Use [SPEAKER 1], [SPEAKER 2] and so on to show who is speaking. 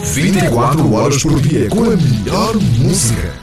[SPEAKER 1] 24 horas por dia com a melhor música.